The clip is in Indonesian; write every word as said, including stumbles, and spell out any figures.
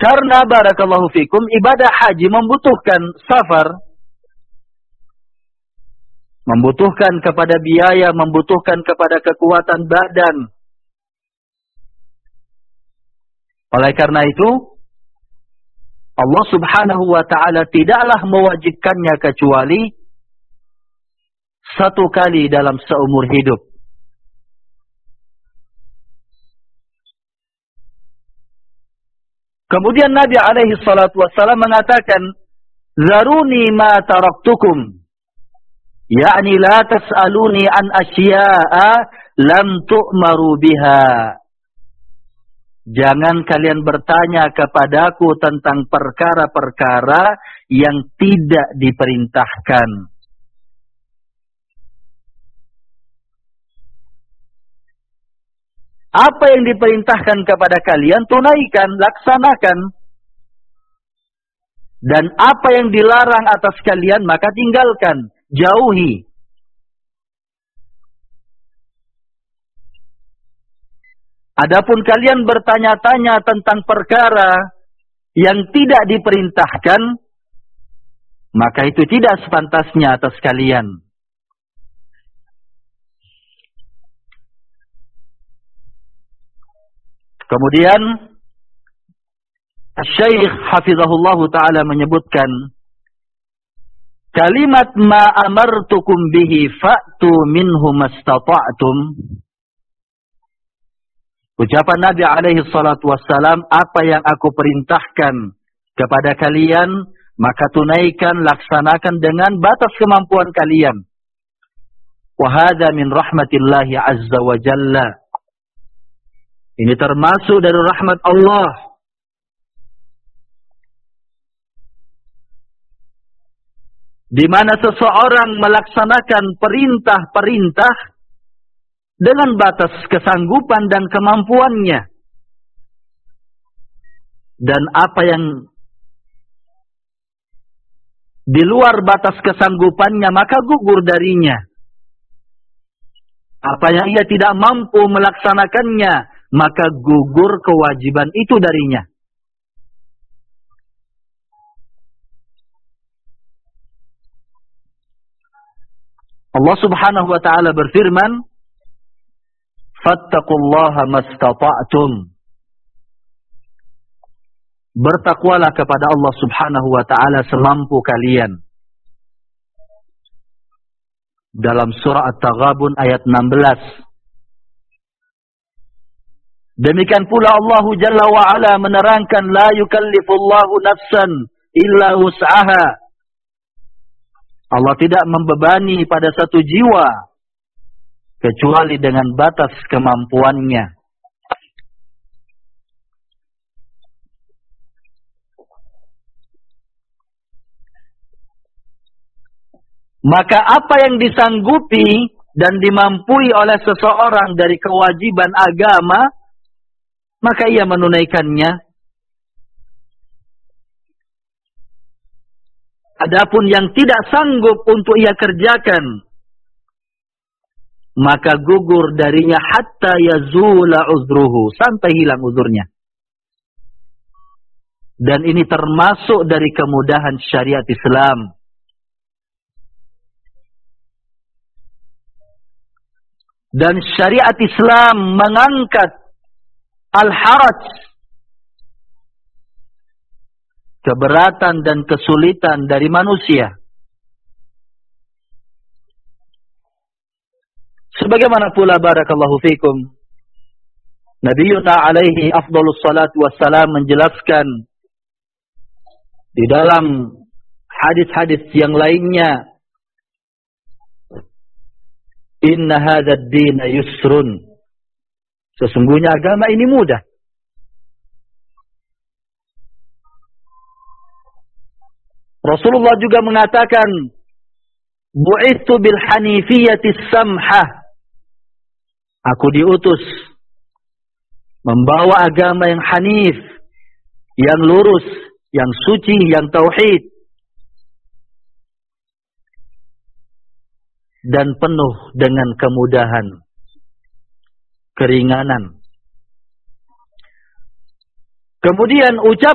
Karena barakallahu fikum ibadah haji membutuhkan safar, membutuhkan kepada biaya, membutuhkan kepada kekuatan badan. Oleh karena itu, Allah subhanahu wa ta'ala tidaklah mewajibkannya kecuali satu kali dalam seumur hidup. Kemudian Nabi alaihi salatu wassalam mengatakan, "Zaruni ma taraktukum." Yakni la tas'aluni an asya'a lam tu'maru biha. Jangan kalian bertanya kepadaku tentang perkara-perkara yang tidak diperintahkan. Apa yang diperintahkan kepada kalian, tunaikan, laksanakan. Dan apa yang dilarang atas kalian, maka tinggalkan, jauhi. Adapun kalian bertanya-tanya tentang perkara yang tidak diperintahkan, maka itu tidak sepantasnya atas kalian. Kemudian Syekh hafizahullah ta'ala menyebutkan, kalimat ma amartukum bihi fa'tu minhu mastata'tum. Ucapan Nabi alaihi salatu wassalam, apa yang aku perintahkan kepada kalian, maka tunaikan, laksanakan dengan batas kemampuan kalian. Wa hadza min rahmatillahi azza wa jalla. Ini termasuk dari rahmat Allah. Di mana seseorang melaksanakan perintah-perintah dengan batas kesanggupan dan kemampuannya. Dan apa yang di luar batas kesanggupannya, maka gugur darinya. Apa yang ia tidak mampu melaksanakannya, maka gugur kewajiban itu darinya. Allah subhanahu wa ta'ala berfirman, fattaqullaha mastata'tum. Bertakwalah kepada Allah subhanahu wa ta'ala semampu kalian. Dalam surah At-Taghabun ayat enam belas. Demikian pula Allah Jalla wa'ala menerangkan, la yukallifullahu nafsan illa wus'aha. Allah tidak membebani pada satu jiwa kecuali dengan batas kemampuannya. Maka apa yang disanggupi dan dimampui oleh seseorang dari kewajiban agama, maka ia menunaikannya. Adapun yang tidak sanggup untuk ia kerjakan, maka gugur darinya hatta yazula uzruhu, sampai hilang uzurnya. Dan ini termasuk dari kemudahan syariat Islam. Dan syariat Islam mengangkat al-haraj, keberatan dan kesulitan dari manusia. Sebagaimana pula barakallahu fikum, Nabiyuna alaihi afdalus salatu wassalam menjelaskan di dalam hadis-hadis yang lainnya, inna hadzal din yusrun. Sesungguhnya agama ini mudah. Rasulullah juga mengatakan, bu'ithu bil hanifiyatis samhah. Aku diutus membawa agama yang hanif, yang lurus, yang suci, yang tauhid, dan penuh dengan kemudahan, keringanan. Kemudian ucap